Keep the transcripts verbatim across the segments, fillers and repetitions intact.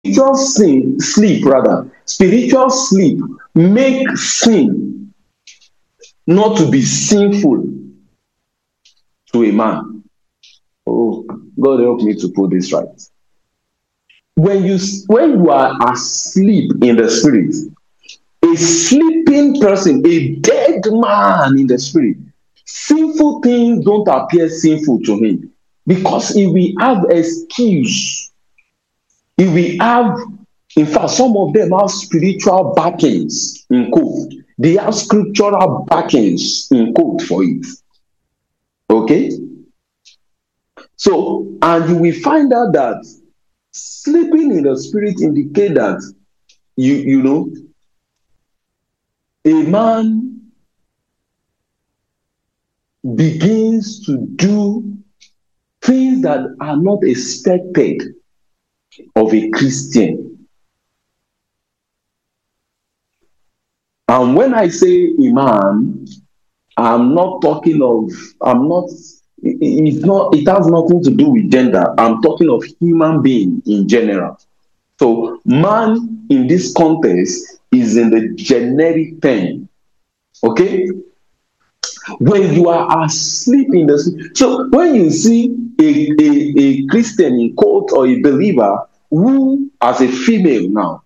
spiritual sin, sleep rather, spiritual sleep make sin not to be sinful to a man. Oh, God help me to put this right. When you when you are asleep in the spirit, a sleeping person, a dead man in the spirit, sinful things don't appear sinful to him, because if we have excuse, if we have, in fact, some of them have spiritual backings in quote. They have scriptural backings in quote for it. Okay? So, and you will find out that sleeping in the spirit indicate that you you know a man begins to do things that are not expected of a Christian. And when I say a man, I'm not talking of, I'm not, it's not, it has nothing to do with gender. I'm talking of human being in general. So man in this context is in the generic term. Okay? When you are asleep in the sleep. So when you see a, a, a Christian in quote or a believer who, as a female now,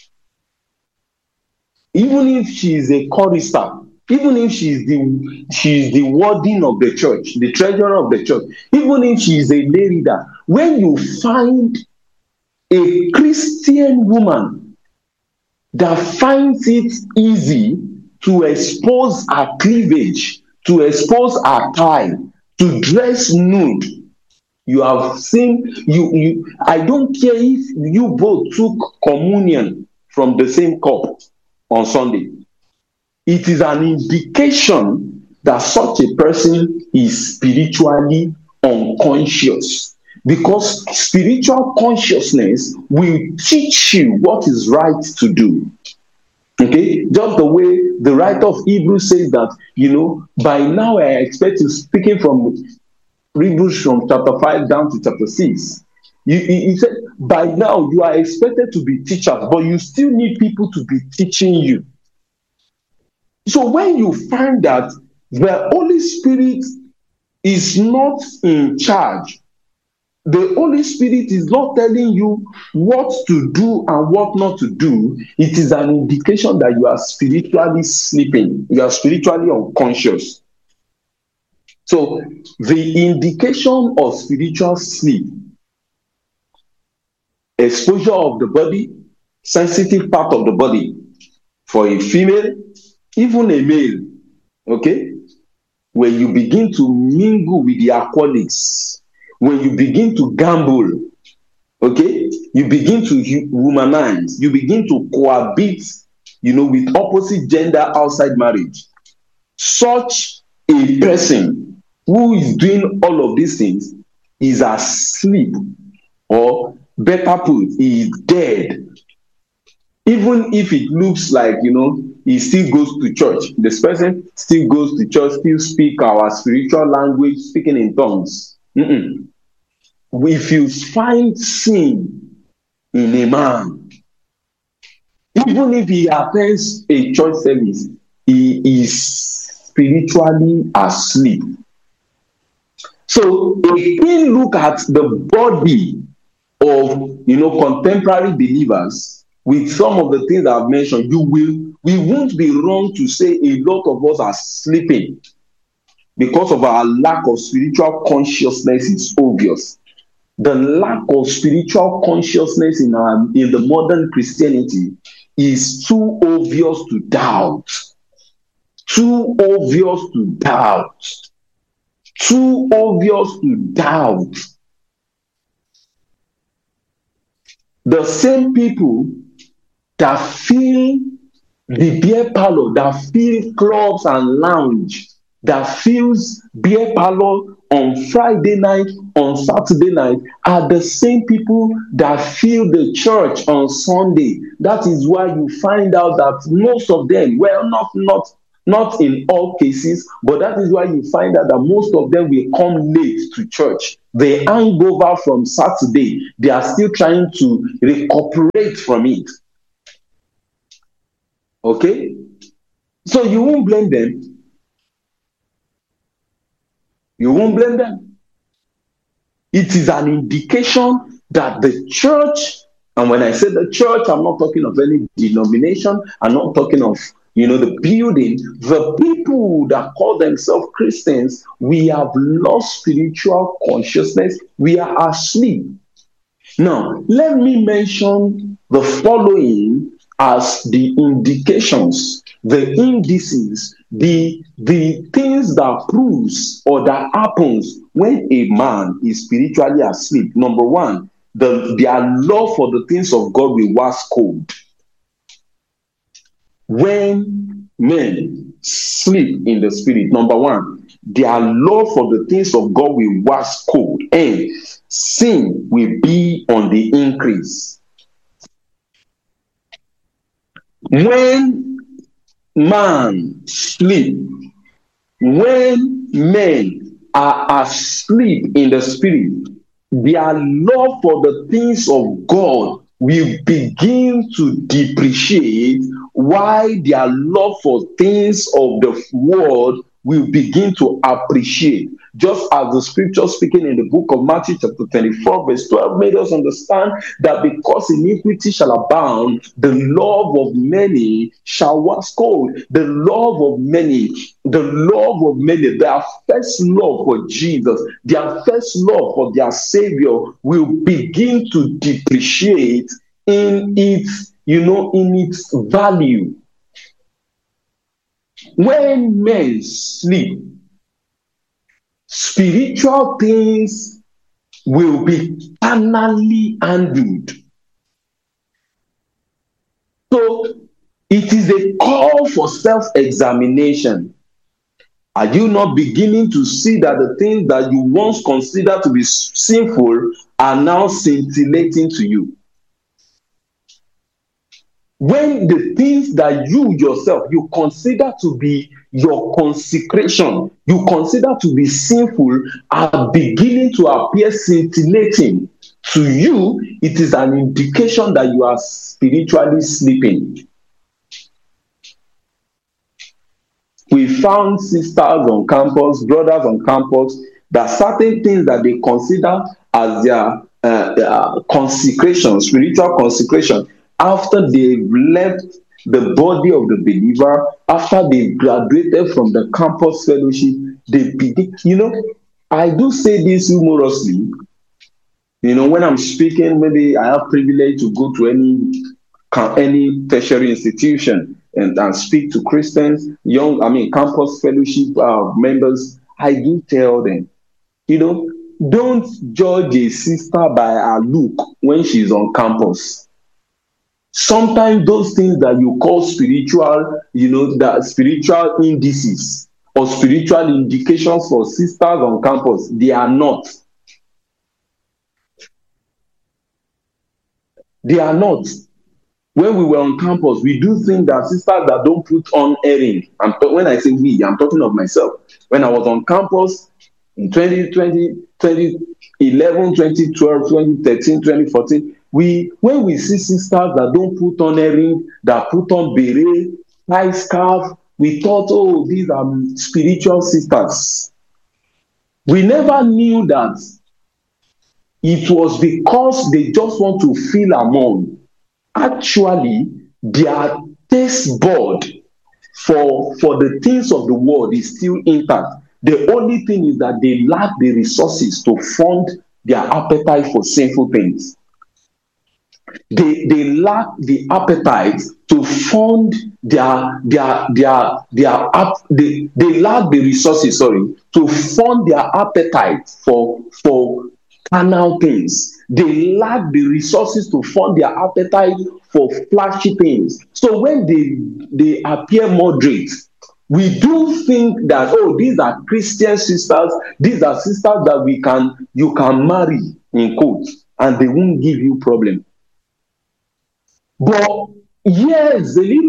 even if she is a chorister, even if she is the she is the warden of the church, the treasurer of the church, even if she is a lay leader, when you find a Christian woman that finds it easy to expose her cleavage, to expose her thigh, to dress nude, you have seen, you, you, I don't care if you both took communion from the same cup on Sunday. It is an indication that such a person is spiritually unconscious. Because spiritual consciousness will teach you what is right to do. Okay, just the way the writer of Hebrews says that, you know, by now I expect you, speaking from Hebrews from chapter five down to chapter six. He, he, he said, by now you are expected to be teachers, but you still need people to be teaching you. So when you find that the Holy Spirit is not in charge, the Holy Spirit is not telling you what to do and what not to do, it is an indication that you are spiritually sleeping. You are spiritually unconscious. So the indication of spiritual sleep, exposure of the body, sensitive part of the body, for a female, even a male, okay, when you begin to mingle with the alcoholics, when you begin to gamble, okay, you begin to womanize, you begin to cohabit, you know, with opposite gender outside marriage. Such a person who is doing all of these things is asleep, or better put, he is dead. Even if it looks like, you know, he still goes to church, this person still goes to church, still speak our spiritual language, speaking in tongues. Mm-mm. If you find sin in a man, even if he attends a church service, he is spiritually asleep. So if we look at the body of, you know, contemporary believers, with some of the things I've mentioned, you will, we won't be wrong to say a lot of us are sleeping because of our lack of spiritual consciousness is obvious. The lack of spiritual consciousness in our in the modern Christianity is too obvious to doubt. Too obvious to doubt. Too obvious to doubt. The same people that fill the beer parlor, that fill clubs and lounge, that fills beer parlor on Friday night, on Saturday night, are the same people that fill the church on Sunday. That is why you find out that most of them, well, not, not Not in all cases, but that is why you find out that most of them will come late to church. They hang over from Saturday. They are still trying to recuperate from it. Okay? So you won't blame them. You won't blame them. It is an indication that the church, and when I say the church, I'm not talking of any denomination. I'm not talking of, you know, the building. The people that call themselves Christians, we have lost spiritual consciousness. We are asleep. Now, let me mention the following as the indications, the indices, the, the things that proves or that happens when a man is spiritually asleep. Number one, the, their love for the things of God will wax cold. When men sleep in the spirit, number one, their love for the things of God will wax cold, and sin will be on the increase. When man sleep, when men are asleep in the spirit, their love for the things of God will begin to depreciate, while their love for things of the world will begin to appreciate. Just as the scripture speaking in the book of Matthew chapter twenty-four verse twelve made us understand that because iniquity shall abound, the love of many shall wax cold. The love of many, the love of many, their first love for Jesus, their first love for their Savior will begin to depreciate in its, you know, in its value. When men sleep, spiritual things will be carnally handled. So it is a call for self-examination. Are you not beginning to see that the things that you once considered to be sinful are now scintillating to you? When the things that you yourself, you consider to be your consecration, you consider to be sinful, are beginning to appear scintillating to you, it is an indication that you are spiritually sleeping. We found sisters on campus, brothers on campus, that certain things that they consider as their, uh, their consecration, spiritual consecration, after they've left the body of the believer, after they've graduated from the campus fellowship, they begin, you know, I do say this humorously. You know, when I'm speaking, maybe I have privilege to go to any any tertiary institution and, and speak to Christians, young, I mean, campus fellowship uh, members. I do tell them, you know, don't judge a sister by her look when she's on campus. Sometimes those things that you call spiritual, you know, that spiritual indices or spiritual indications for sisters on campus, they are not. They are not. When we were on campus, we do think that sisters that don't put on earring, and when I say we, I'm talking of myself. When I was on campus in twenty twenty, twenty eleven, twenty twelve, twenty thirteen, twenty fourteen, we when we see sisters that don't put on earring, that put on beret, high scarf, we thought, oh, these are spiritual sisters. We never knew that it was because they just want to feel among. Actually, their taste bud for, for the things of the world is still intact. The only thing is that they lack the resources to fund their appetite for sinful things. They, they lack the appetite to fund their their their their they, they lack the resources, sorry, to fund their appetite for for carnal things. They lack the resources to fund their appetite for flashy things. So when they they appear moderate, we do think that, oh, these are Christian sisters, these are sisters that we can you can marry, in quotes, and they won't give you problem. But yes, a little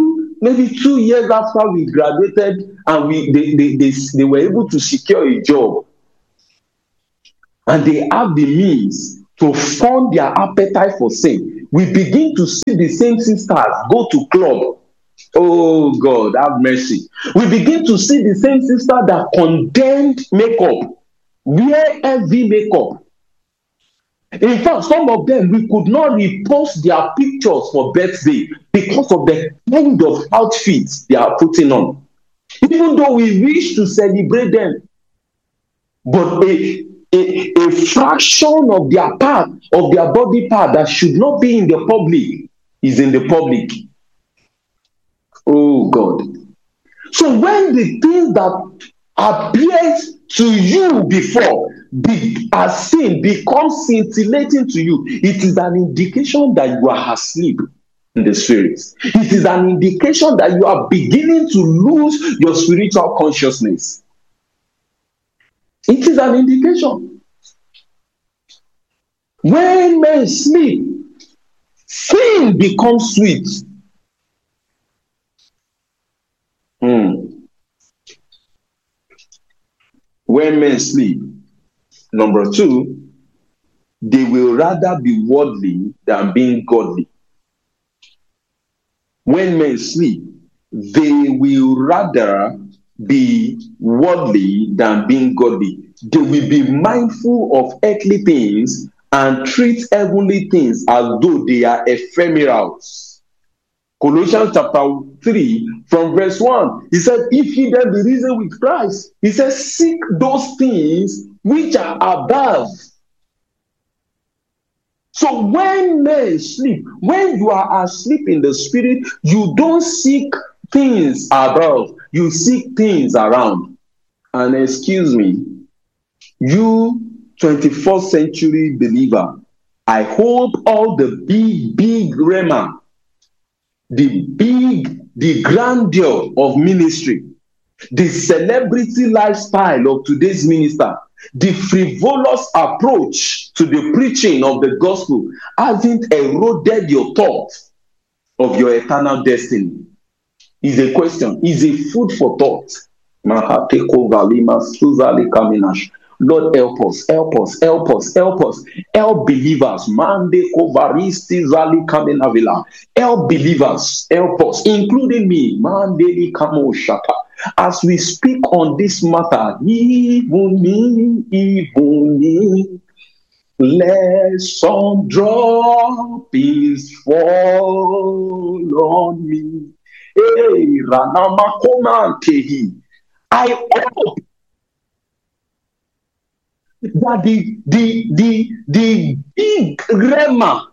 maybe two years after we graduated and we they, they, they, they were able to secure a job and they have the means to fund their appetite for sin, we begin to see the same sisters go to club. Oh God, have mercy. We begin to see the same sister that condemned makeup, wear heavy makeup. In fact, some of them, we could not repost their pictures for birthday because of the kind of outfits they are putting on. Even though we wish to celebrate them, but a, a, a fraction of their part, of their body part that should not be in the public is in the public. Oh God. So when the things that appears to you before be, as sin becomes scintillating to you, it is an indication that you are asleep in the spirit. It is an indication that you are beginning to lose your spiritual consciousness. It is an indication. When men sleep, sin becomes sweet. Hmm. When men sleep, number two, they will rather be worldly than being godly. When men sleep, they will rather be worldly than being godly. They will be mindful of earthly things and treat heavenly things as though they are ephemerals. Colossians chapter three, from verse one, he said, if ye then be risen with Christ, he says, seek those things which are above. So when men sleep, when you are asleep in the spirit, you don't seek things above, you seek things around. And excuse me, you twenty-first century believer, I hope all the big, big rema, the big, the grandeur of ministry, the celebrity lifestyle of today's minister, the frivolous approach to the preaching of the gospel hasn't eroded your thought of your eternal destiny. Is a question, is a food for thought. Lord, help us, help us, help us, help us, help believers. Mande kovaristi zali kamenavila. Help believers, help us, including me. Mande kamo shaka. As we speak on this matter, even me, even me, let some droppings fall on me. Hey, Ranama Komantehi. I hope that the the the the big grammar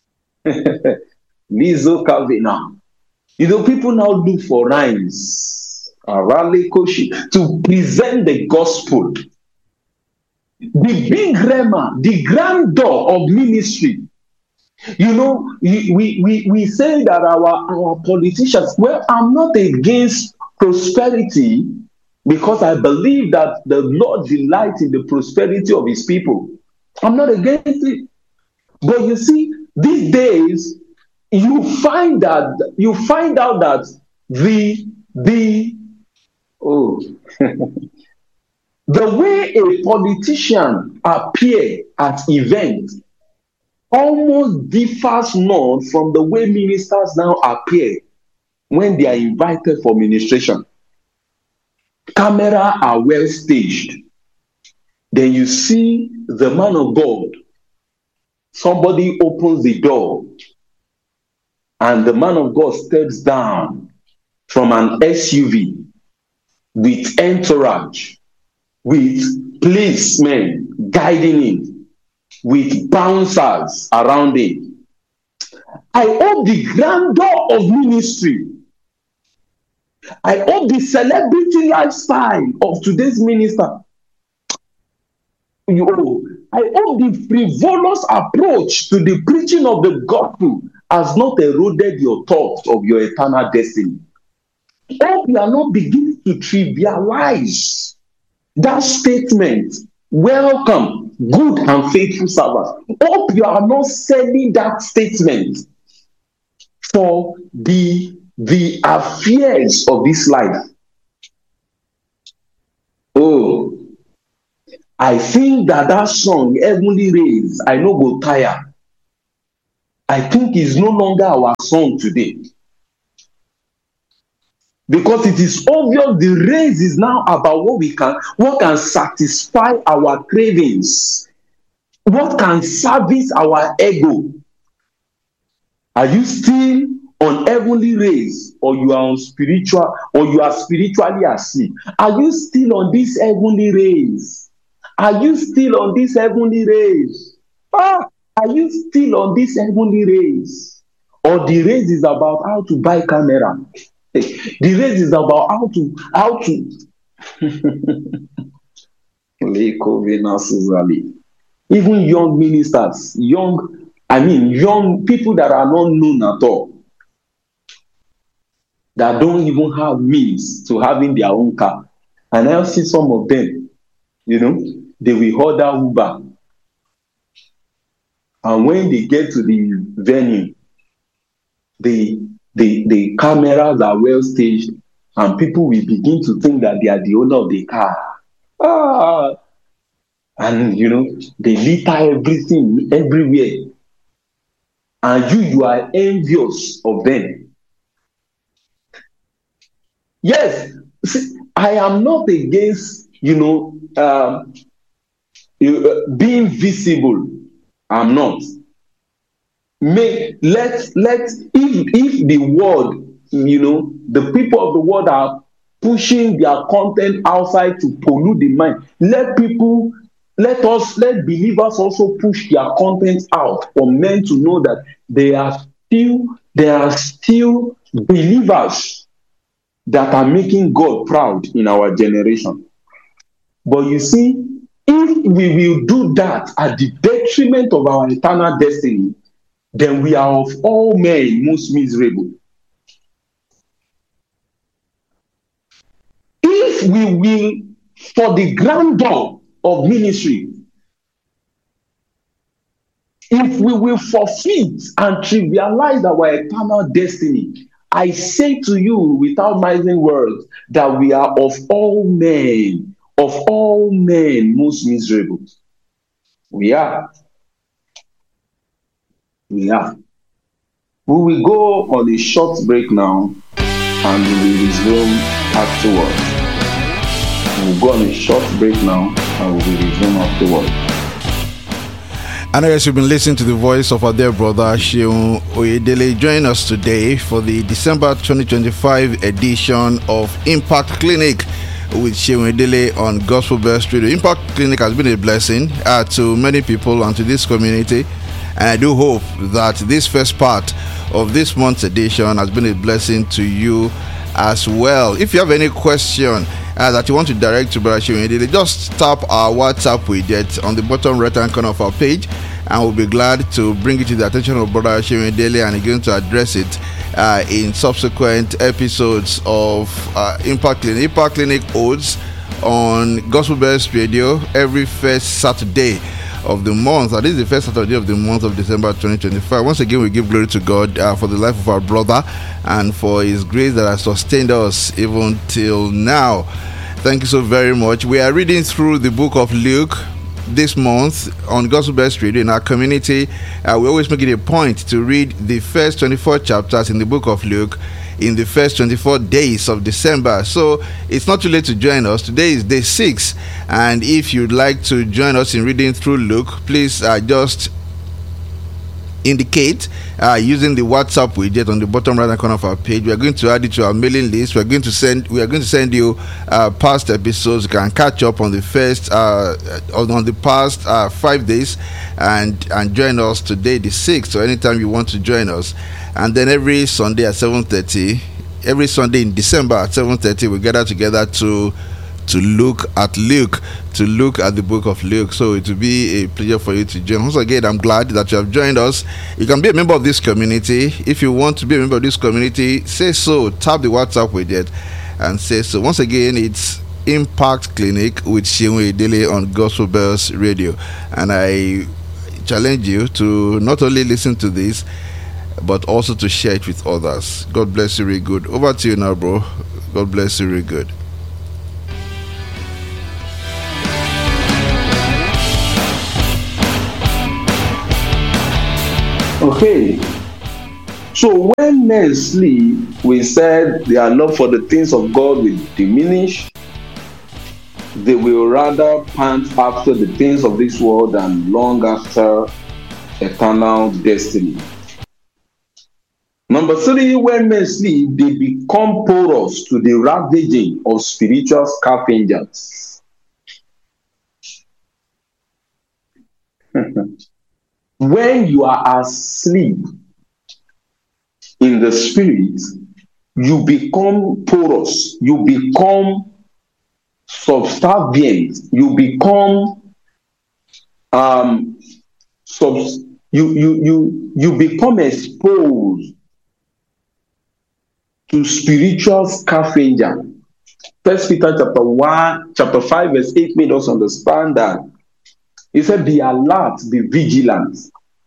Lizo Kavina. You know, people now look for rhymes, Arale Koshi, to present the gospel. The big grammar, the grandeur of ministry. You know, we, we, we say that our, our politicians, well, I'm not against prosperity, because I believe that the Lord delights in the prosperity of his people. I'm not against it. But you see, these days, you find that you find out that the the oh the way a politician appears at events almost differs not from the way ministers now appear when they are invited for ministration. Cameras are well staged. Then you see the man of God. Somebody opens the door, and the man of God steps down from an S U V with entourage, with policemen guiding him, with bouncers around him. I hope the grandeur of ministry, I hope the celebrity lifestyle of today's minister, you, I hope the frivolous approach to the preaching of the gospel has not eroded your thoughts of your eternal destiny. I hope you are not beginning to trivialize that statement, welcome, good and faithful servant. I hope you are not selling that statement for the the affairs of this life. Oh, I think that that song, Heavenly Rays, I no go tire. I think it's no longer our song today. Because it is obvious the race is now about what we can, what can satisfy our cravings, what can service our ego. Are you still on heavenly race, or you are on spiritual, or you are spiritually asleep? Are you still on this heavenly race? Are you still on this heavenly race? Ah, are you still on this heavenly race? Or the race is about how to buy camera? The race is about how to how to even young ministers, young, I mean young people that are not known at all, that don't even have means to having their own car. And I see some of them, you know, they will order Uber. And when they get to the venue, they The, the cameras are well staged, and people will begin to think that they are the owner of the car. Ah. And, you know, they litter everything everywhere. And you, you are envious of them. Yes, see, I am not against, you know, um, being visible. I'm not. Make let let if if the world, you know, the people of the world are pushing their content outside to pollute the mind, let people let us let believers also push their content out for men to know that they are still there are still believers that are making God proud in our generation. But you see, if we will do that at the detriment of our eternal destiny, then we are of all men most miserable. If we will, for the grandeur of ministry, if we will forfeit and trivialize our eternal destiny, I say to you without mincing words that we are of all men, of all men most miserable. We are. We are. We will go on a short break now, and we will resume afterwards. We will go on a short break now, and we will resume afterwards. I know you've been listening to the voice of our dear brother Seun Oyedele. Join us today for the December twenty twenty-five edition of Impact Clinic with Seun Oyedele on Gospel Bells Radio. Impact Clinic has been a blessing uh, to many people and to this community. And I do hope that this first part of this month's edition has been a blessing to you as well. If you have any question uh, that you want to direct to Brother Seun Oyedele, just tap our WhatsApp widget on the bottom right hand corner of our page, and we'll be glad to bring it to the attention of Brother Seun Oyedele and again to address it uh, in subsequent episodes of uh, Impact Clinic. Impact Clinic holds on Gospel Bells Radio every first Saturday of the month. That is the first Saturday of the month of December twenty twenty-five. Once again, we give glory to God uh, for the life of our brother and for his grace that has sustained us even till now. Thank you so very much. We are reading through the book of Luke this month on Gospel Bells Radio in our community. Uh, we always make it a point to read the first twenty-four chapters in the book of Luke in the first twenty-four days of December. So it's not too late to join us. Today is day six, and if you'd like to join us in reading through Luke, please uh, just indicate uh, using the WhatsApp widget on the bottom right hand corner of our page. We are going to add it to our mailing list. We are going to send we are going to send you uh, past episodes. You can catch up on the first uh, on the past uh, five days and and join us today, the sixth, or anytime you want to join us. And then every Sunday at seven thirty, every Sunday in December at seven thirty, we gather together to to look at Luke, to look at the book of Luke. So it will be a pleasure for you to join. Once again, I'm glad that you have joined us. You can be a member of this community. If you want to be a member of this community, say so. Tap the WhatsApp widget and say so. Once again, it's Impact Clinic with Seun Oyedele on Gospel Bells Radio. And I challenge you to not only listen to this but also to share it with others. God bless you really good. Over to you now, bro. God bless you really good. Okay. So when men sleep, we said their love for the things of God will diminish. They will rather pant after the things of this world and long after eternal destiny. Number three, when men sleep, they become porous to the ravaging of spiritual scavengers. When you are asleep in the spirit, you become porous, you become subservient, you become um sub, you you you you become exposed to spiritual scavenger. First Peter chapter one, chapter five, verse eight made us understand that. He said, be alert, be vigilant,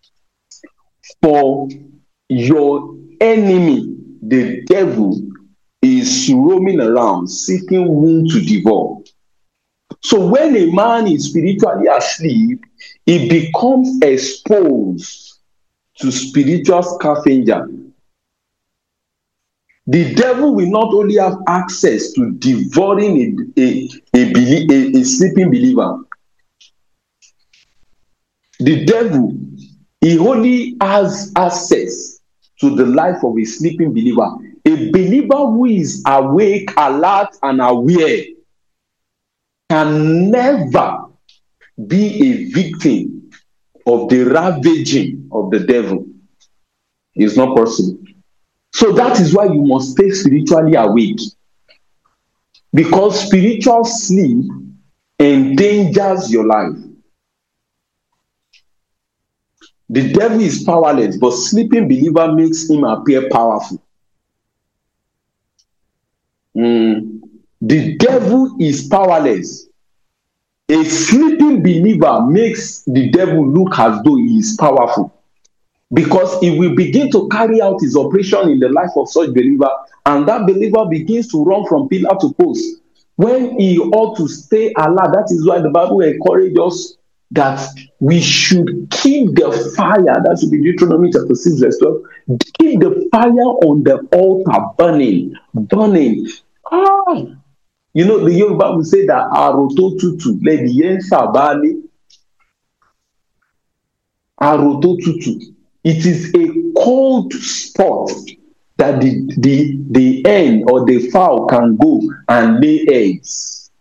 for your enemy, the devil, is roaming around seeking whom to devour. So when a man is spiritually asleep, he becomes exposed to spiritual scavenger. The devil will not only have access to devouring a, a, a, a, a sleeping believer. The devil, he only has access to the life of a sleeping believer. A believer who is awake, alert, and aware can never be a victim of the ravaging of the devil. It's not possible. So that is why you must stay spiritually awake. Because spiritual sleep endangers your life. The devil is powerless, but sleeping believer makes him appear powerful. Mm. The devil is powerless. A sleeping believer makes the devil look as though he is powerful. Because he will begin to carry out his operation in the life of such believer, and that believer begins to run from pillar to post. When he ought to stay alert, that is why the Bible encourages us that we should keep the fire. That should be Deuteronomy chapter six, verse twelve. Keep the fire on the altar burning, burning. Ah, you know, the Yoruba will say that Aroto tutu, let the yen sabali. Aroto tutu. It is a cold spot that the the the hen or the fowl can go and lay eggs.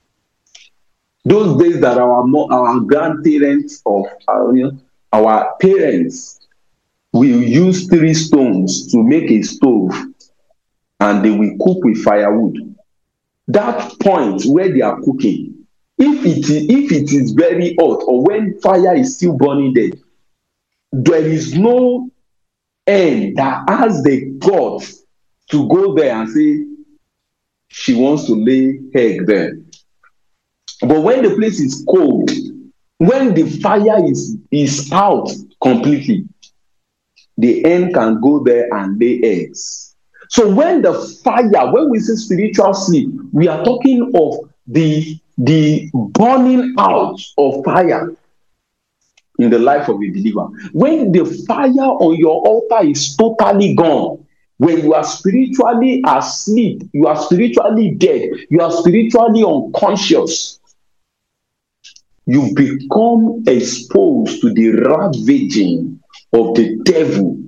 Those days that our our grandparents of our, you know, our parents will use three stones to make a stove, and they will cook with firewood. That point where they are cooking, if it is, if it is very hot or when fire is still burning there, there is no hen that has the guts to go there and say she wants to lay egg there. But when the place is cold, when the fire is, is out completely, the hen can go there and lay eggs. So when the fire, when we say spiritual sleep, we are talking of the, the burning out of fire in the life of a believer. When the fire on your altar is totally gone, when you are spiritually asleep, you are spiritually dead, you are spiritually unconscious, you become exposed to the ravaging of the devil.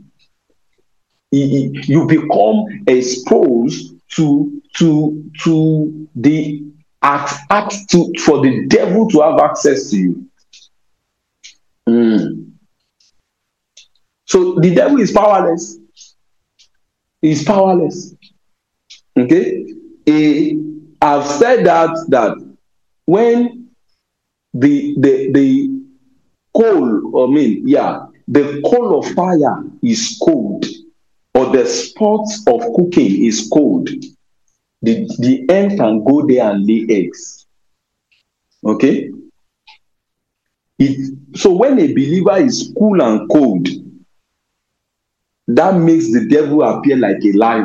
You become exposed to to to the act, act to, for the devil to have access to you. Mm. So the devil is powerless. He's powerless. Okay? He, I've said that that when the the the coal, I mean, yeah, the coal of fire is cold, or the spot of cooking is cold, the, the hen can go there and lay eggs. Okay? It, so when a believer is cool and cold, that makes the devil appear like a lion.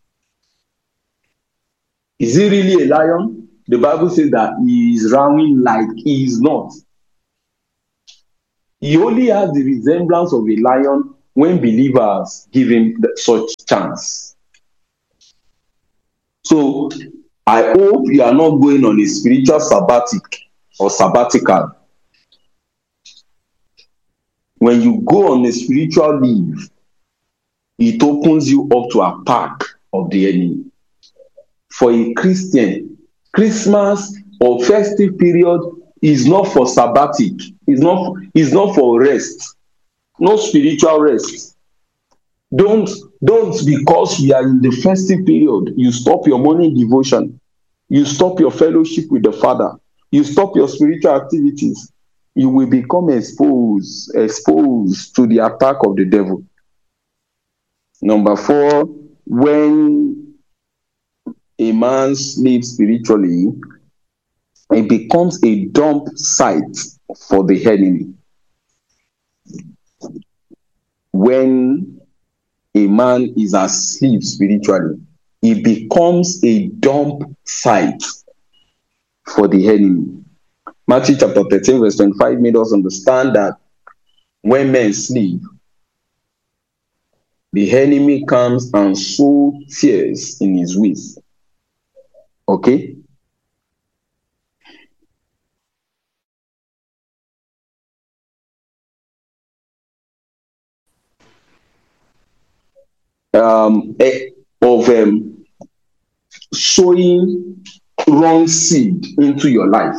Is he really a lion? The Bible says that he is roaring like he is not. He only has the resemblance of a lion when believers give him such chance. So I hope you are not going on a spiritual sabbatic or sabbatical. When you go on a spiritual leave, it opens you up to attack of the enemy. For a Christian, Christmas or festive period is not for sabbatic. It's not, it's not for rest. No spiritual rest. Don't, don't because we are in the festive period, you stop your morning devotion. You stop your fellowship with the Father. You stop your spiritual activities. You will become exposed, exposed to the attack of the devil. Number four, when a man sleeps spiritually, it becomes a dump site for the enemy. When a man is asleep spiritually, it becomes a dump site for the enemy. Matthew chapter thirteen, verse twenty-five made us understand that when men sleep, the enemy comes and sows tears in his waist. Okay? Um, of um, sowing wrong seed into your life.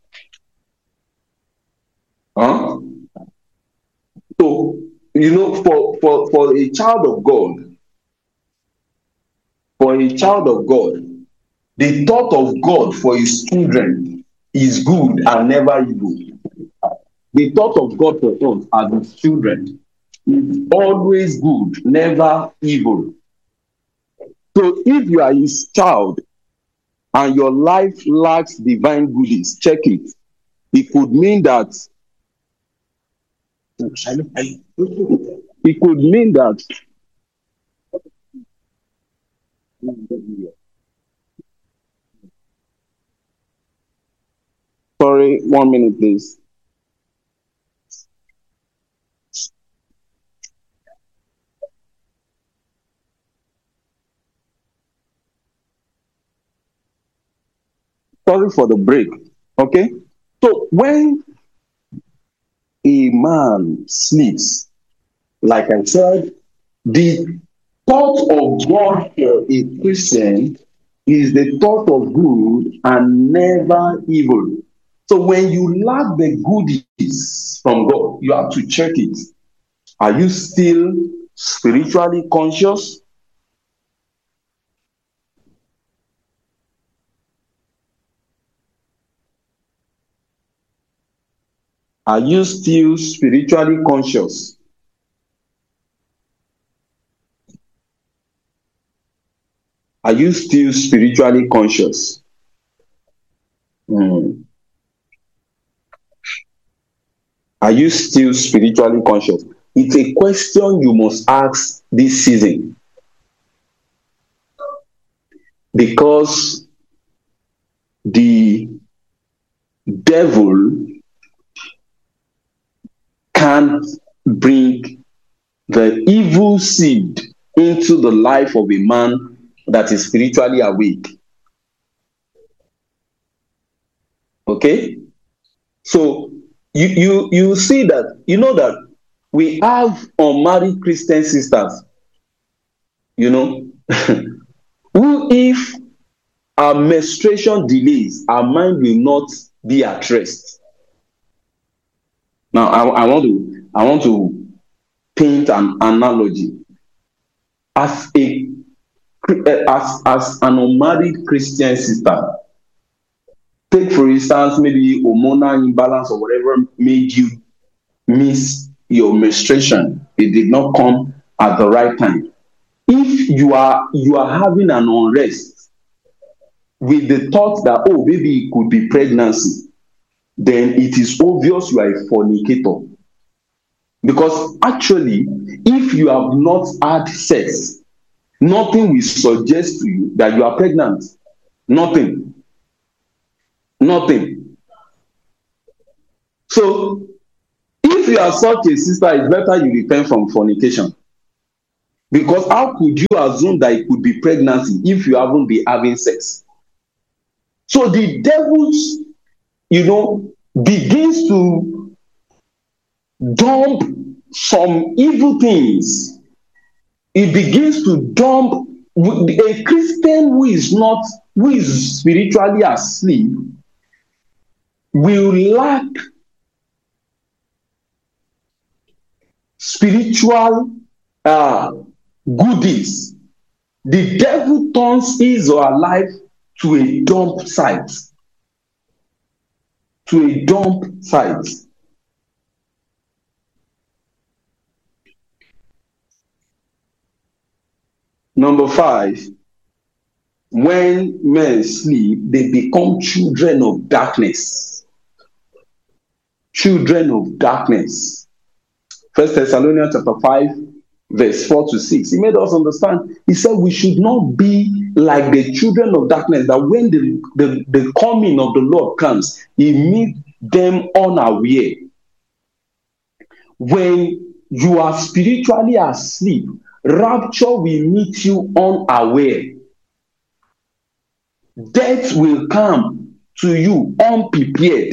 Huh? So, you know, for, for, for a child of God, for a child of God, the thought of God for his children is good and never evil. The thought of God for us as his children is always good, never evil. So if you are his child and your life lacks divine goodies, check it. It could mean that it could mean that sorry, one minute, please. Sorry for the break. Okay? So when a man sleeps, like I said, the thought of God for a Christian is the thought of good and never evil. So when you lack the goodies from God, you have to check it. Are you still spiritually conscious? Are you still spiritually conscious? Are you still spiritually conscious? Hmm. Are you still spiritually conscious? It's a question you must ask this season. Because the devil can't bring the evil seed into the life of a man that is spiritually awake. Okay? So you you you see that, you know that we have unmarried Christian sisters, you know, who if our menstruation delays, our mind will not be at rest. Now, I, I want to I want to paint an analogy. As a as as an unmarried Christian sister, take for instance maybe hormonal imbalance or whatever made you miss your menstruation. It did not come at the right time. If you are you are having an unrest with the thought that, oh, maybe it could be pregnancy, then it is obvious you are a fornicator. Because actually, if you have not had sex, nothing will suggest to you that you are pregnant. Nothing. Nothing. So, if you are such a sister, it's better you repent from fornication. Because how could you assume that it could be pregnancy if you haven't been having sex? So the devils, you know, begins to dump some evil things. It begins to dump a Christian who is not, who is spiritually asleep, will lack spiritual uh, goodies. The devil turns his or her life to a dump site. To a dump site. Number five, when men sleep, they become children of darkness. Children of darkness. First Thessalonians chapter five, verse four to six. He made us understand. He said we should not be like the children of darkness, that when the, the, the coming of the Lord comes, he meets them unaware. When you are spiritually asleep, rapture will meet you unaware. Death will come to you unprepared.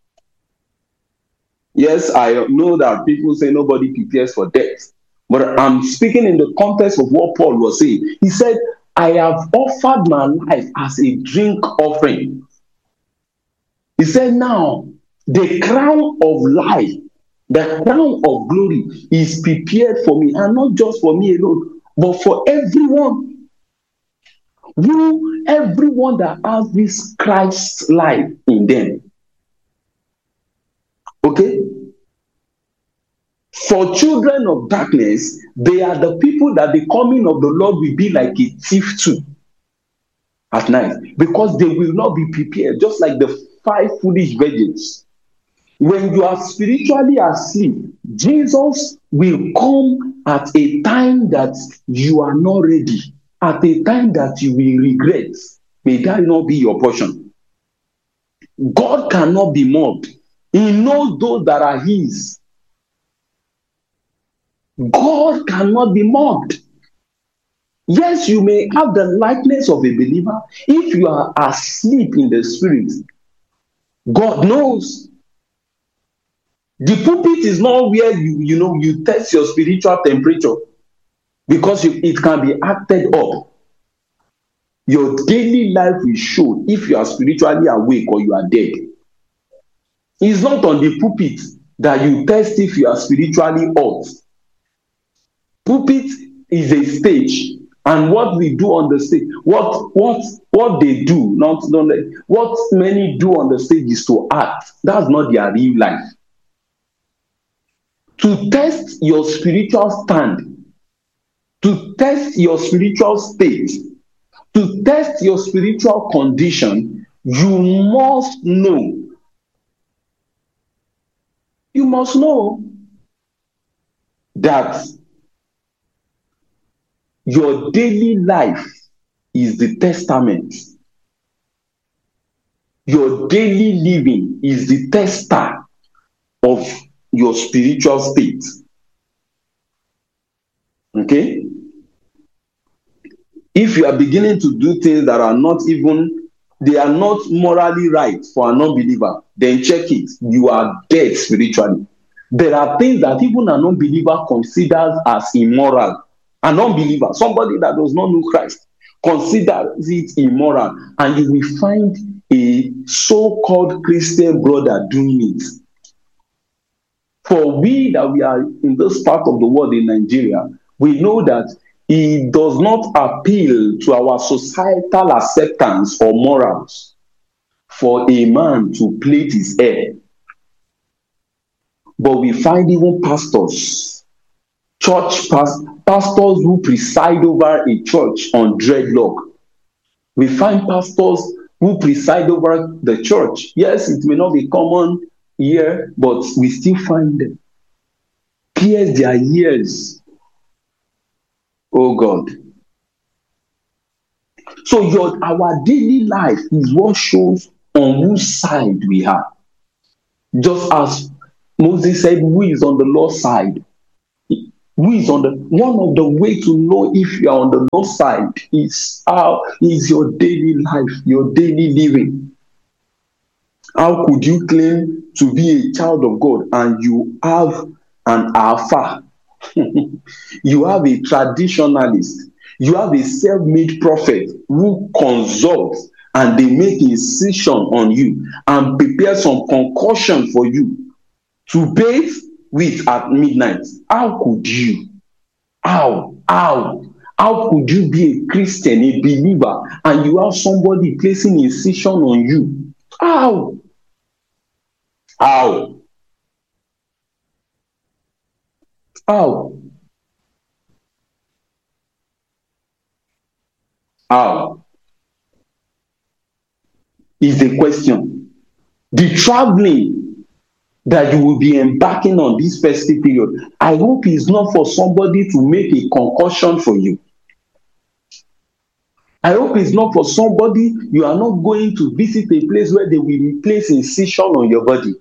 Yes, I know that people say nobody prepares for death. But I'm speaking in the context of what Paul was saying. He said, I have offered my life as a drink offering. He said, now, the crown of life, the crown of glory is prepared for me, and not just for me alone, but for everyone. Who, everyone that has this Christ life in them. Okay? For children of darkness, they are the people that the coming of the Lord will be like a thief to at night, because they will not be prepared, just like the five foolish virgins. When you are spiritually asleep, Jesus will come at a time that you are not ready, at a time that you will regret. May that not be your portion. God cannot be mocked. He knows those that are his. God cannot be mocked. Yes, you may have the likeness of a believer. If you are asleep in the spirit, God knows. The pulpit is not where you, you know, you test your spiritual temperature, because you, it can be acted up. Your daily life will show if you are spiritually awake or you are dead. It's not on the pulpit that you test if you are spiritually off. Pulpit is a stage, and what we do on the stage, what what what they do, not, not what many do on the stage is to act. That's not their real life. To test your spiritual stand, to test your spiritual state, to test your spiritual condition, you must know. You must know that your daily life is the testament. Your daily living is the tester of your spiritual state. Okay? If you are beginning to do things that are not even, they are not morally right for an unbeliever, then check it. You are dead spiritually. There are things that even an unbeliever considers as immoral. An unbeliever, somebody that does not know Christ, considers it immoral, and you will find a so-called Christian brother doing it. For we that we are in this part of the world in Nigeria, we know that it does not appeal to our societal acceptance or morals for a man to plait his hair. But we find even pastors, church pastors, pastors who preside over a church on dreadlock. We find pastors who preside over the church. Yes, it may not be common here, but we still find them. pierce their ears. Oh God. So your our daily life is what shows on whose side we are. Just as Moses said, who is on the Lord's side? Who is on the one of the way to know if you are on the Lord's side is how is your daily life, your daily living. How could you claim to be a child of God and you have an alpha? You have a traditionalist. You have a self-made prophet who consults and they make incision on you and prepare some concoction for you to bathe with at midnight. How could you? How? How? How could you be a Christian, a believer, and you have somebody placing incision on you? How? How? How? How? Is the question. The traveling that you will be embarking on this festive period, I hope it's not for somebody to make a concussion for you. I hope it's not for somebody, you are not going to visit a place where they will place incision on your body.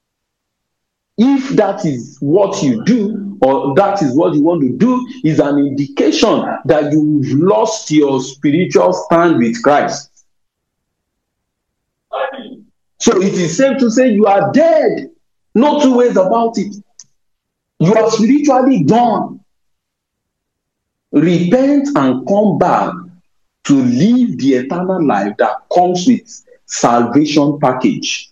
If that is what you do, or that is what you want to do, is an indication that you've lost your spiritual stand with Christ. So it is safe to say you are dead. No two ways about it. You are spiritually gone. Repent and come back to live the eternal life that comes with salvation package.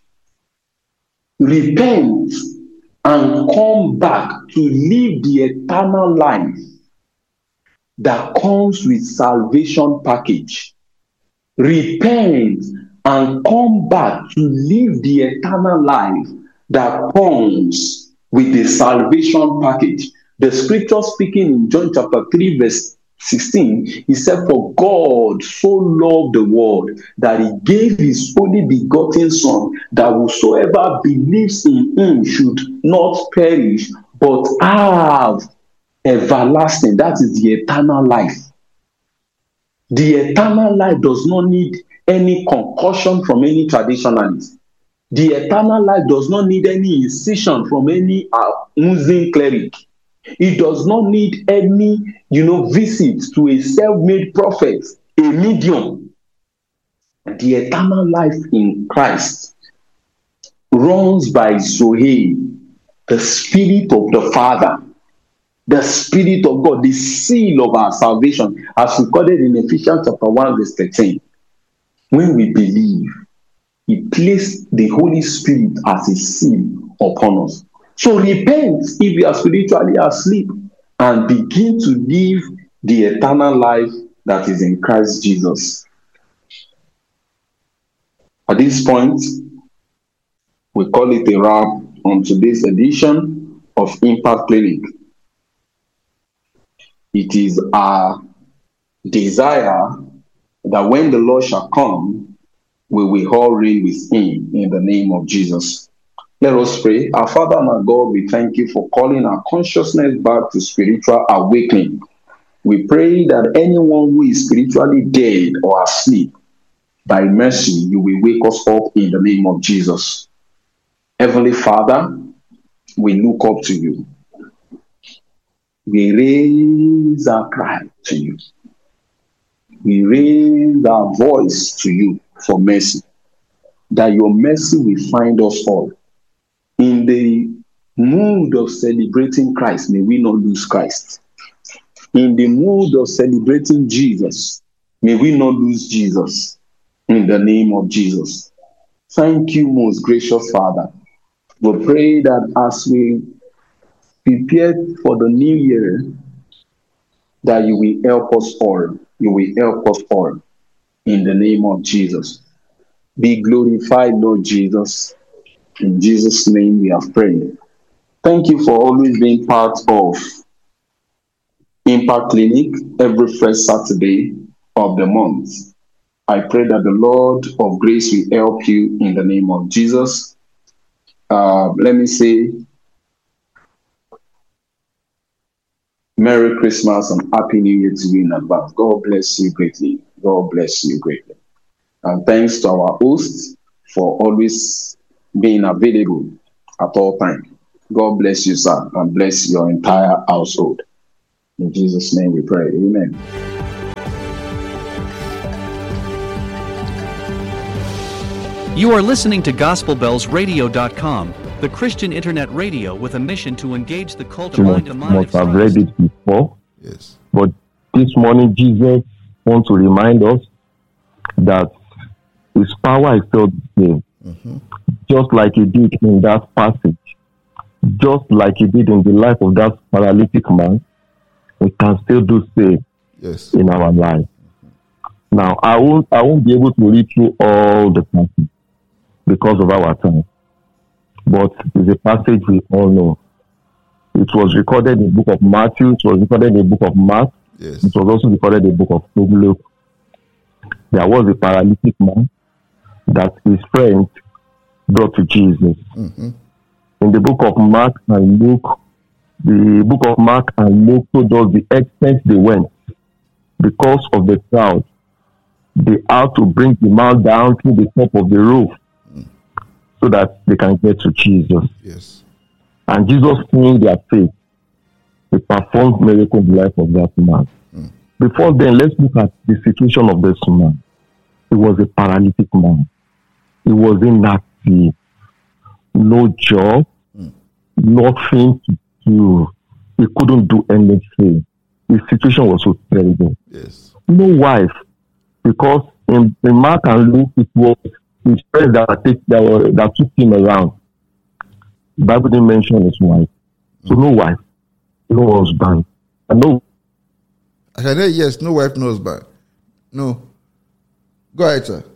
Repent and come back to live the eternal life that comes with salvation package. Repent and come back to live the eternal life that comes with the salvation package. The scripture speaking in John chapter three verse sixteen, he said, for God so loved the world that he gave his only begotten son, that whosoever believes in him should not perish but have everlasting. That is the eternal life. The eternal life does not need any concussion from any traditionalist. The eternal life does not need any incision from any uh, Muslim cleric. It does not need any, you know, visits to a self-made prophet, a medium. The eternal life in Christ runs by Zoe, the Spirit of the Father, the Spirit of God, the seal of our salvation, as recorded in Ephesians chapter one, verse thirteen. When we believe, he placed the Holy Spirit as a seal upon us. So repent if you are spiritually asleep and begin to live the eternal life that is in Christ Jesus. At this point, we call it a wrap on today's edition of Impact Clinic. It is our desire that when the Lord shall come, we will all reign with him in the name of Jesus. Let us pray. Our Father and our God, we thank you for calling our consciousness back to spiritual awakening. We pray that anyone who is spiritually dead or asleep, by mercy, you will wake us up in the name of Jesus. Heavenly Father, we look up to you. We raise our cry to you. We raise our voice to you for mercy, that your mercy will find us all. In the mood of celebrating Christ, may we not lose Christ. In the mood of celebrating Jesus, may we not lose Jesus. In the name of Jesus. Thank you, most gracious Father. We pray that as we prepare for the new year, that you will help us all. You will help us all. In the name of Jesus. Be glorified, Lord Jesus. In Jesus' name we have prayed. Thank you for always being part of Impact Clinic every first Saturday of the month. I pray that the Lord of grace will help you in the name of Jesus. Uh, let me say, Merry Christmas and Happy New Year to you in advance. God bless you greatly. God bless you greatly. And thanks to our hosts for always being available at all times. God bless you, sir, and bless your entire household. In Jesus' name we pray. Amen. You are listening to Gospel Bells Radio dot com, the Christian internet radio with a mission to engage the cult of mind to mind. You must have read it before. Yes. But this morning, Jesus wants to remind us that his power is still the same. Mm-hmm. Just like he did in that passage, just like he did in the life of that paralytic man, we can still do same yes. in our life. Mm-hmm. Now, I won't, I won't be able to read through all the passages because of our time. But it's a passage we all know. It was recorded in the book of Matthew, it was recorded in the book of Mark, yes. It was also recorded in the book of Luke. There was a paralytic man that his friend brought to Jesus. Mm-hmm. In the book of Mark and Luke, the book of Mark and Luke told us the extent they went. Because of the crowd, they had to bring the man down to the top of the roof mm. so that they can get to Jesus. Yes. And Jesus, seeing their faith, he performed miracle in the life of that man. Mm. Before then, let's look at the situation of this man. He was a paralytic man. He was inactive. No job, mm. nothing to do. He couldn't do anything. His situation was so terrible. Yes. No wife, because in, in Mark and Luke, it was his friends that, take, that, were, that took him around. The Bible didn't mention his wife. So no wife, no husband. And no. I can hear yes, no wife, no husband. No. Go ahead, sir.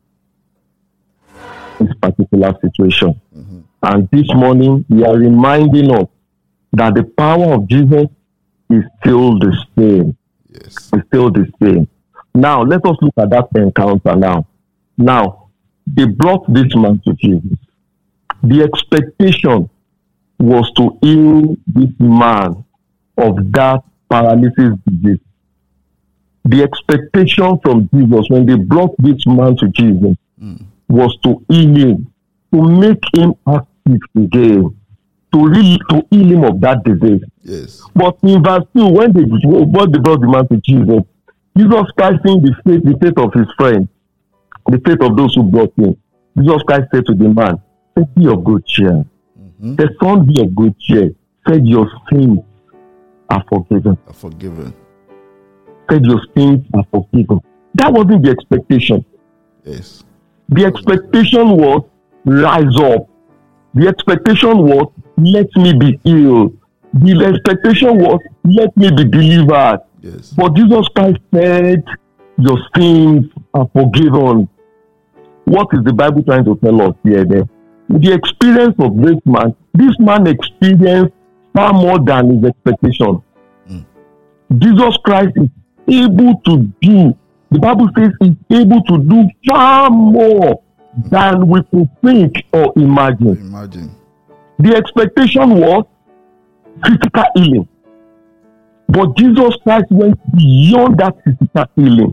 This particular situation. Mm-hmm. And this morning, we are reminding us that the power of Jesus is still the same. Yes. It's still the same. Now, let us look at that encounter now. Now, they brought this man to Jesus. The expectation was to heal this man of that paralysis disease. The expectation from Jesus when they brought this man to Jesus mm. was to heal him, to make him active again, to, re- to heal him of that disease. Yes. But in verse two, when they brought, they brought the man to Jesus, Jesus Christ, seeing the faith, the faith of his friends, the faith of those who brought him, Jesus Christ said to the man, be of good cheer. Mm-hmm. The son be of good cheer. Said your sins are forgiven. Are forgiven. Said your sins are forgiven. That wasn't the expectation. Yes. The expectation was rise up. The expectation was let me be healed. The expectation was let me be delivered. Yes. But Jesus Christ said your sins are forgiven. What is the Bible trying to tell us here then? The experience of this man, this man experienced far more than his expectation. Mm. Jesus Christ is able to do, the Bible says he's able to do far more mm. than we could think or imagine. Imagine. The expectation was physical healing. But Jesus Christ went beyond that physical healing.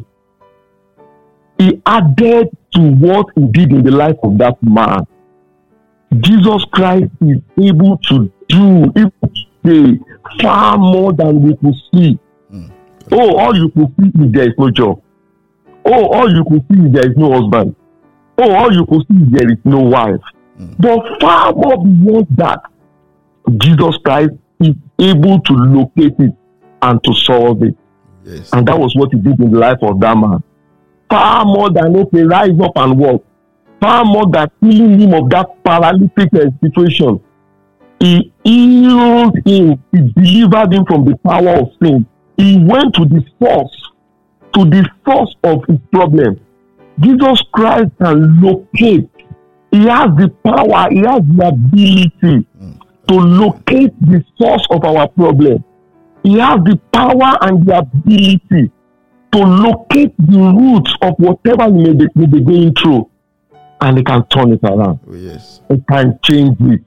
He added to what he did in the life of that man. Jesus Christ is able to do, able to say far more than we could see. Mm. Oh, all you could see is there is no job. Oh, all you could see is there is no husband. Oh, all you could see is there is no wife. Mm. But far more beyond that, Jesus Christ is able to locate it and to solve it. Yes. And that was what he did in the life of that man. Far more than, okay, rise up and walk. Far more than healing him of that paralytic situation. He healed him. He delivered him from the power of sin. He went to the source, to the source of his problem. Jesus Christ can locate. He has the power, he has the ability mm. to locate the source of our problem. He has the power and the ability to locate the roots of whatever we may be, may be going through. And he can turn it around. Oh, yes. He can change it.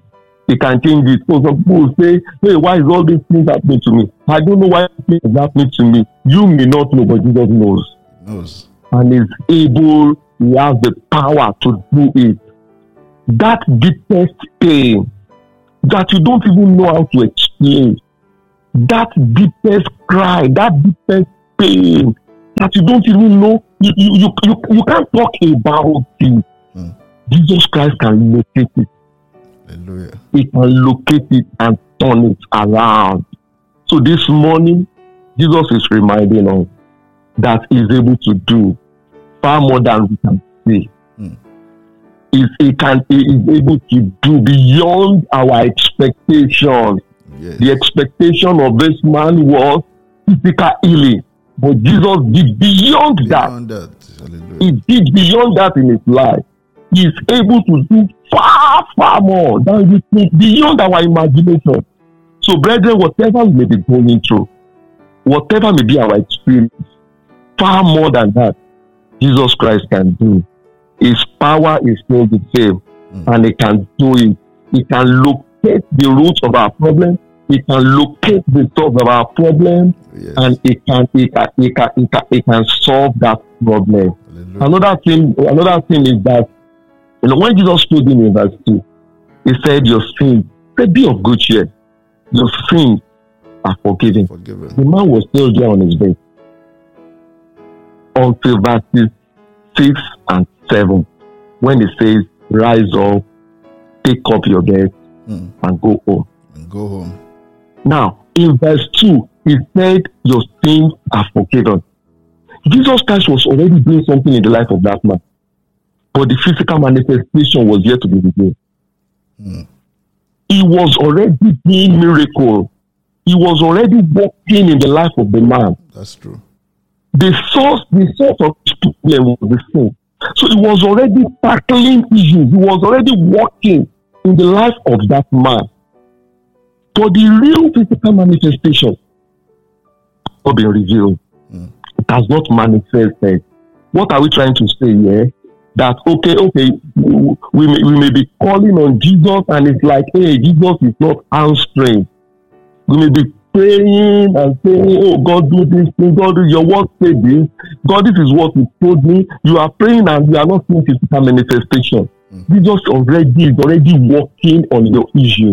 He can change it. So some people say, hey, why is all these things happening to me? I don't know why things is happening to me. You may not know, but Jesus knows. knows. And is able, he has the power to do it. That deepest pain that you don't even know how to explain, that deepest cry, that deepest pain that you don't even know, you, you, you, you, you can't talk about it. Hmm. Jesus Christ can locate it. Hallelujah. He can locate it and turn it around. So this morning, Jesus is reminding us that He is able to do far more than we can see. Hmm. He, he can he is able to do beyond our expectation. Yes. The expectation of this man was physical healing, but Jesus did beyond, beyond that. that. He did beyond that in his life. He is able to do far, far more than we think, beyond our imagination. So, brethren, whatever we may be going through, whatever may be our experience, far more than that, Jesus Christ can do. His power is still the same, mm. and He can do it. He can locate the roots of our problem. He can locate the source of our problem, yes. and he can, he can, he can, he can, he can solve that problem. Hallelujah. Another thing, another thing is that, you know, when Jesus told him in verse two, He said, "Your sins, say, be of good cheer. Your sins are forgiven." forgiven. The man was still there on his bed until verses six and seven, when He says, "Rise up, take up your bed, mm. and go home." And go home. Now, in verse two, He said, "Your sins are forgiven." Jesus Christ was already doing something in the life of that man, but the physical manifestation was yet to be revealed. Mm. He was already doing miracle. He was already working in the life of the man. That's true. The source, the source of his problem was the sin. So he was already tackling issues. He was already working in the life of that man. But the real physical manifestation has not been revealed. Mm. It has not manifested. What are we trying to say here? That, okay, okay, we may, we may be calling on Jesus and it's like, hey, Jesus is not answering. We may be praying and saying, oh, God, do this thing, God, do your word, say this. God, this is what you told me. You are praying and you are not seeing physical manifestation. Mm-hmm. Jesus already is already working on your issue.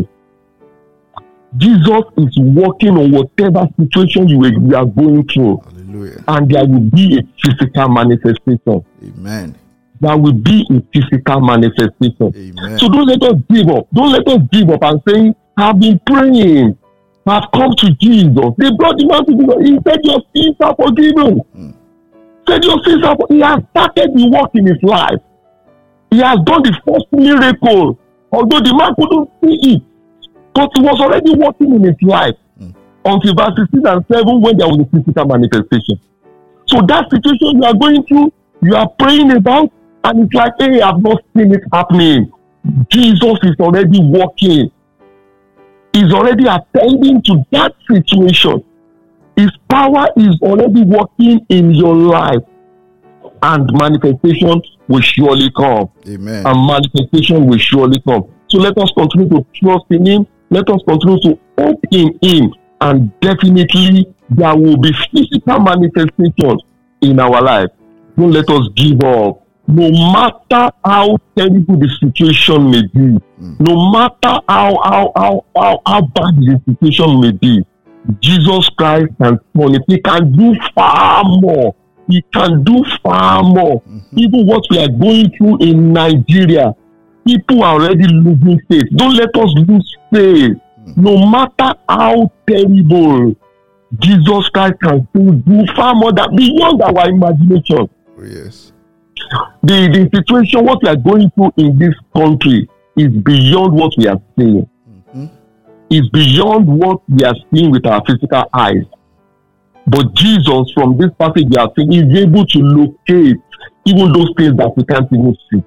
Jesus is working on whatever situation you are going through. Hallelujah. And there will be a physical manifestation. Amen. There will be a physical manifestation. Amen. So don't let us give up. Don't let us give up and say, I've been praying. I've come to Jesus. They brought him out to Jesus. He said, your sins are forgiven. Mm. Said your sins are forgiven. He has started the work in his life. He has done the first miracle. Although the man couldn't see it. But he was already working in his life. Mm. Until verses six and seven, when there was a physical manifestation. So that situation you are going through, you are praying about, and it's like, hey, I've not seen it happening. Jesus is already working. He's already attending to that situation. His power is already working in your life. And manifestation will surely come. Amen. And manifestation will surely come. So let us continue to trust in Him. Let us continue to hope in Him. And definitely there will be physical manifestations in our life. Don't let us give up. No matter how terrible the situation may be, mm. no matter how, how, how, how, how bad the situation may be, Jesus Christ can turn it. He can do far more. He can do far more. Mm-hmm. Even what we are going through in Nigeria, people are already losing faith. Don't let us lose faith. Mm. No matter how terrible, Jesus Christ can still do far more than beyond our imagination. Oh, yes. The, the situation, what we are going through in this country is beyond what we are seeing. Mm-hmm. It's beyond what we are seeing with our physical eyes. But Jesus, from this passage we are seeing, is able to locate even those things that we can't even see.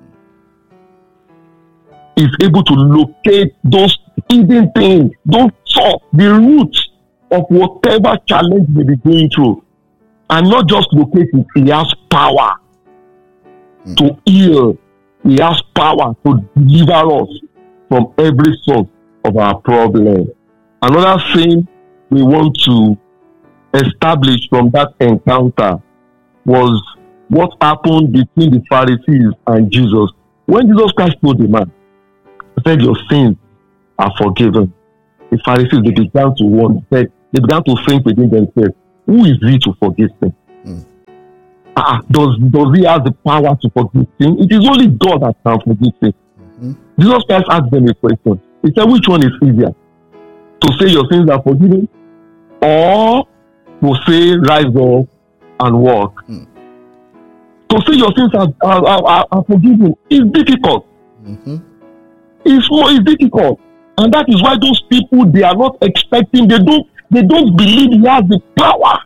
He's able to locate those hidden things, those thoughts, the roots of whatever challenge we be going through. And not just locate it, He has power to heal. He has power to deliver us. from every source of our problem. Another thing we want to establish from that encounter was what happened between the Pharisees and Jesus. When Jesus Christ told the man, he said, your sins are forgiven. The Pharisees, they began to wonder, they began to think within themselves, who is he to forgive sin? Mm. Uh, does, does he have the power to forgive sin? It is only God that can forgive sin. Mm-hmm. Jesus Christ asked them a question. He said, which one is easier? To say your sins are forgiven, or to say rise up and walk? Mm. To say your sins are, are, are, are forgiven is difficult. Mm-hmm. It's more it's difficult. And that is why those people, they are not expecting, they don't they don't believe he has the power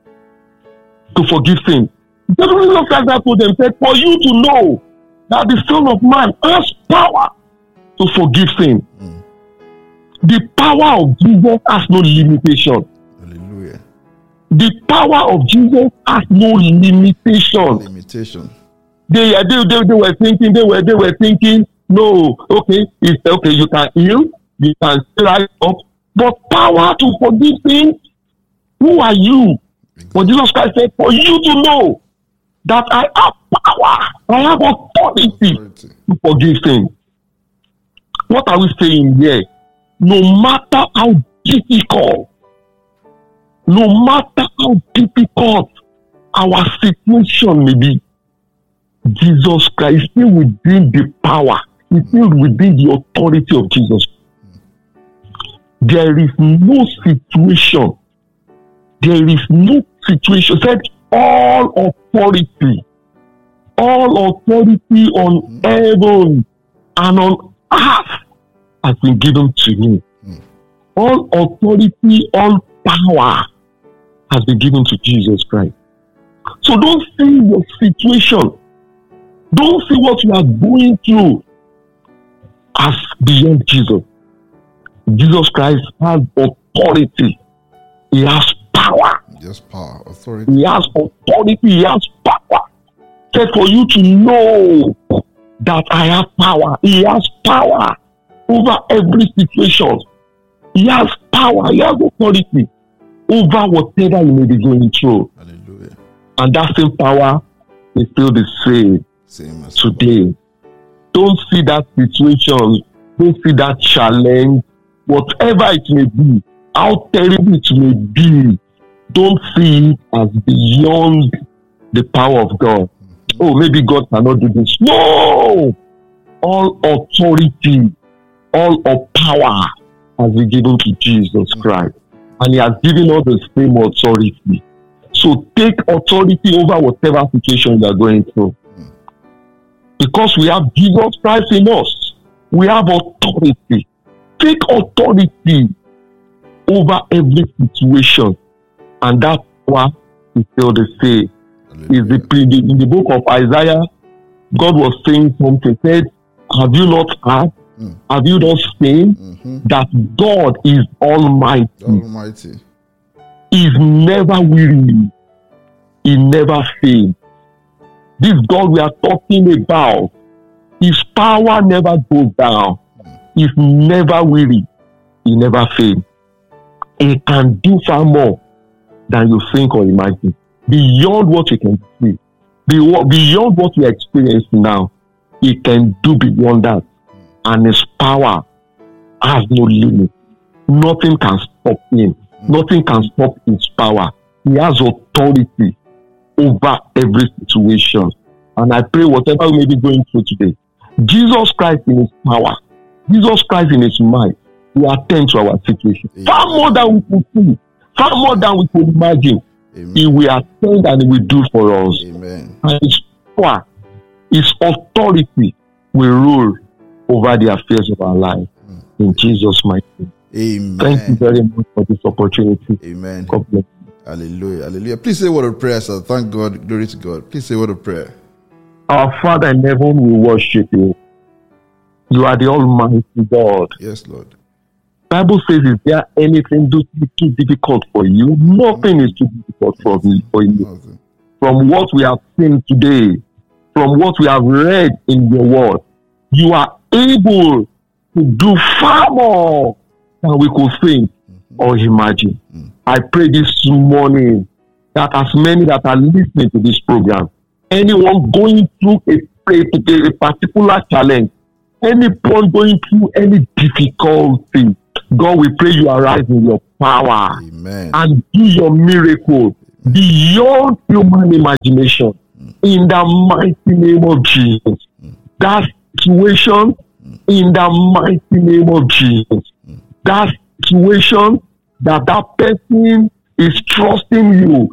to forgive sins. The Jesus Christ told them, said, for you to know that the Son of Man has power to forgive sin. Mm. The power of Jesus has no limitation. Hallelujah. The power of Jesus has no limitation. Limitation. They, they, they, they were thinking, they were, they were thinking, no, okay, it's okay, you can heal, you can rise up, but power to forgive things, who are you? Exactly. But Jesus Christ said, for you to know that I have power, I have authority, authority. to forgive things. What are we saying here? No matter how difficult, no matter how difficult our situation may be, Jesus Christ is still within the power, is still within the authority of Jesus. There is no situation, there is no situation, said all authority, all authority on heaven and on earth has been given to me. Mm. All authority, all power has been given to Jesus Christ. So don't see your situation, don't see what you are going through as beyond Jesus. Jesus Christ has authority. He has power. Yes, power, authority. He has authority. He has power. Said for you to know that I have power. He has power over every situation. He has power. He has authority over whatever you may be going through. Hallelujah. And that same power is still the same, same as today. Don't see that situation. Don't see that challenge. Whatever it may be, how terrible it may be, don't see it as beyond the power of God. Mm-hmm. Oh, maybe God cannot do this. No! All authority, all of power has been given to Jesus Christ. And he has given us the same authority. So take authority over whatever situation you are going through. Mm. Because we have Jesus Christ in us, we have authority. Take authority over every situation, and that power is still the same. Is the in the book of Isaiah, God was saying something. Said, "Have you not heard? Mm. Have you not seen mm-hmm. that God is Almighty? Almighty, is never weary, He never fails. This God we are talking about, His power never goes down. He's never weary. He never fails. He can do far more than you think or imagine. Beyond what you can see. Beyond what you experience now. He can do beyond that. And his power has no limit. Nothing can stop him. Nothing can stop his power. He has authority over every situation. And I pray whatever we may be going through today, Jesus Christ in his power, Jesus Christ in his mind, will attend to our situation. Amen. Far more than we could see, far more than we could imagine. Amen. He will attend and he will do for us. Amen. And his power, his authority will rule over the affairs of our life. Mm. In Jesus' mighty name. Amen. Thank you very much for this opportunity. Amen. God bless you. Hallelujah. Hallelujah. Please say a word of prayer, sir. Thank God. Glory to God. Please say a word of prayer. Our Father in heaven, we worship you. You are the Almighty God. Yes, Lord. Bible says, is there anything too, too difficult for you? Nothing is too difficult for me, for you. Nothing. From what we have seen today, from what we have read in your word, you are able to do far more than we could think or imagine. I pray this morning that as many that are listening to this program, anyone going through a, a, a particular challenge, anyone going through any difficulty, God, we pray you arise in your power. Amen. And do your miracle beyond human imagination. Mm. In the mighty name of Jesus. Mm. That situation, mm. in the mighty name of Jesus. Mm. That situation that that person is trusting you